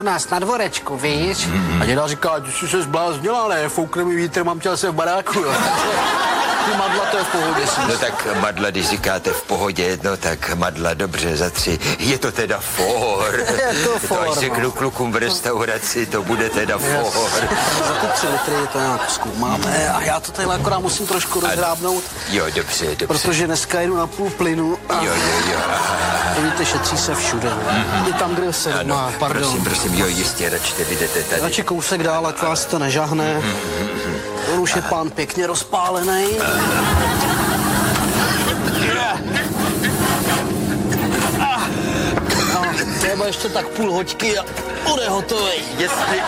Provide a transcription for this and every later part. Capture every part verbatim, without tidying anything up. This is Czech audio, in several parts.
nás na dvorečku, víš? Mm-hmm. A děda říká, že jsi se zbláznila, ale foukne mi vítr, mám tě se v baráku, jo. Ty madla, to je v pohodě. No tak madla, když říkáte v pohodě, no tak madla, dobře, za tři. Je to teda for. Je to for, to až no. řeknu klukům v restauraci, to bude teda for. Za ty tři litry to nějak zkoumáme a já to tady akorát musím trošku rozhrábnout. Jo, dobře, dobře. Protože dneska jdu na půl plynu. A jo, jo, jo. To víte, šetří se všude. Mm-hmm. I tam, kde se ano, má, pardon. Prosím, prosím, jo, jistě, račte, vidíte tady. Radši kousek dál, ať vás to nežahne. Mm-hmm. On už je pán pěkně rozpálený. No, třeba ještě tak půl hoďky a bude hotovej. Jestli,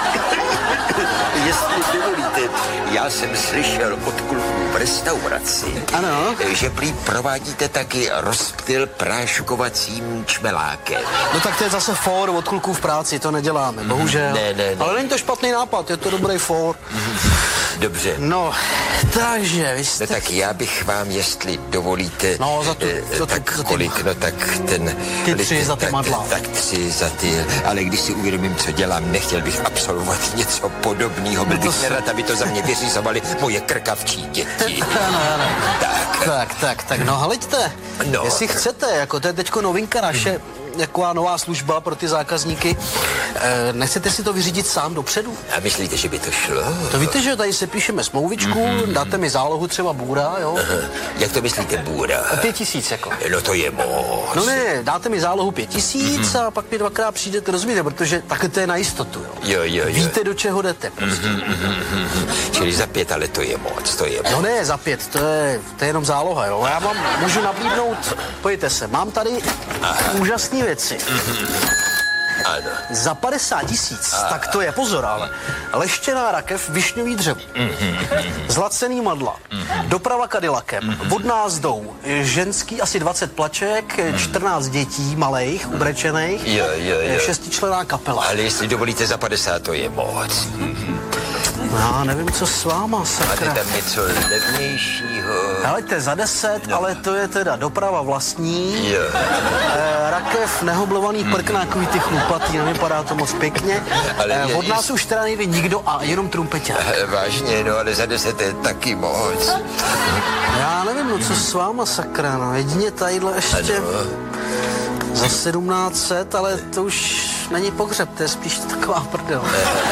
jestli dovolíte, já jsem slyšel od kluků v restauraci, ano, že prý provádíte taky rozptyl práškovacím čmelákem. No tak to je zase for od kluků v práci, to neděláme, bohužel. Ne, ne, ne. Ale není to špatný nápad, je to dobrý for. Dobře. No, takže vy jste... No tak já bych vám, jestli dovolíte... No, za tu, eh, za tu, tak za ty, kolik, no tak ten... Ty tři za ty tak, madla. Tak tři za ty, ale když si uvědomím, co dělám, nechtěl bych absolvovat něco podobného. Byl No to bych nerad, aby to za mě vyřizovali moje krkavčí děti. Ano, ano. Tak. Tak, tak, tak, no haleďte, No. jestli chcete, jako to je teďko novinka naše, jaková nová služba pro ty zákazníky, e, nechcete si to vyřídit sám dopředu? A myslíte, že by to šlo? To víte, že tady se píšeme smlouvičku, mm-hmm. dáte mi zálohu třeba bůra, jo? Aha. Jak to myslíte, bůra? Pět tisíc, jako. No to je moc. No ne, dáte mi zálohu pět tisíc mm-hmm. a pak mi dvakrát přijdete, rozumíte, protože takhle to je na jistotu, jo? Jo, jo, jo. Víte, do čeho jdete, prostě. Mm-hmm, mm-hmm. Čili za pět, ale to je moc, to je moc. No ne, za pět, to je, to je jenom záloha, jo? Já vám můžu nabídnout, pojďte se, mám tady úžasné věci. Mm-hmm. Ano. Za padesát tisíc, tak to je, pozor, ale leštěná rakev, višňový dřevo, mm-hmm. zlacený madla, mm-hmm. doprava Cadillacem, mm-hmm. vodná zdou, ženský asi dvacet plaček, mm-hmm. čtrnáct dětí malejch, ubrečených, jo, jo, jo. šestičlenná kapela. Ale jestli dovolíte za padesát, to je moc. Mm-hmm. Já nevím, co s váma, sakra. Máte tam něco levnějšího? Helejte, za deset, no. Ale to je teda doprava vlastní. Jo. E, rakev, nehoblovaný prknákový ty chlupatý, nevypadá to moc pěkně. Ale e, od nás už teda nejde nikdo a jenom trumpeťák. Vážně, no, ale za deset je taky moc. Já nevím, no, co s váma, sakra, no, jedině tadyhle ještě ano. Za sedmnáct set, ale to už není pohřeb, to je spíš taková prdel.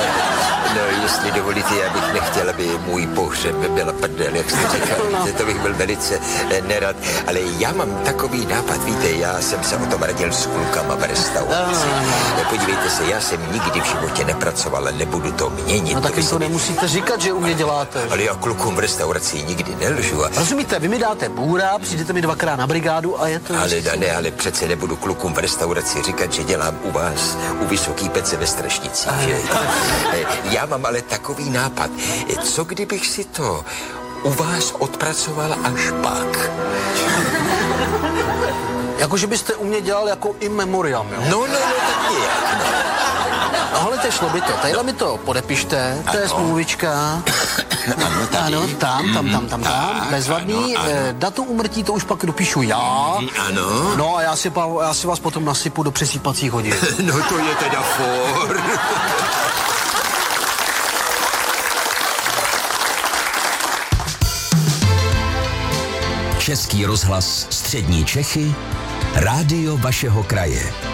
No, jestli dovolíte, já bych nechtěl, aby můj pohřeb byla prdel, jak jste říkal, no. To bych byl velice eh, nerad, ale já mám takový nápad, víte, já jsem se o tom radil s klukama v restauraci. No. Podívejte se, já jsem nikdy v životě nepracoval, ale nebudu to měnit. No to taky to nemusíte říkat, že u mě děláte. Ale já klukům v restauraci nikdy nelžu. A... Rozumíte, vy mi dáte bůra, přijdete mi dvakrát na brigádu a je to... Ale ne, ale přece nebudu klukům v restauraci říkat, že dělám u vás, u Vysoký Pece ve Strašnicích, že? Já mám ale takový nápad. Co kdybych si to u vás odpracoval až pak? Jako, že byste u mě dělal jako in memoriam, jo? No, no, no, tak nějak, no. No, hele, šlo by to. Tadyhle mi to podepište, to je smlouvička. Ano, tady. Ano, tam, tam, tam, tam, tam, bezvadný. Ano, ano. E, datum úmrtí to už pak dopíšu já. Ano. No a já si, já si vás potom nasypu do přesýpacích hodin. No to je teda for. Český rozhlas Střední Čechy, rádio vašeho kraje.